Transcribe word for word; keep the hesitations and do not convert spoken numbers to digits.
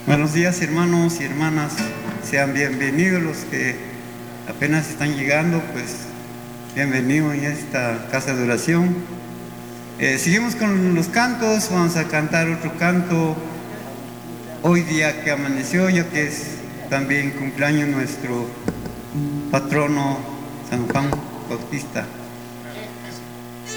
Buenos días, hermanos y hermanas, sean bienvenidos los que apenas están llegando, pues bienvenidos en esta casa de oración. Eh, seguimos con los cantos, vamos a cantar otro canto hoy día que amaneció, ya que es también cumpleaños nuestro patrono San Juan Bautista.